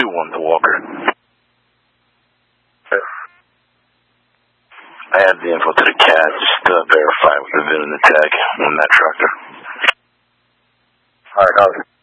2-1 to Walker. I have the info to the cat. Just verify with the VIN and the tag on that tractor. Alright,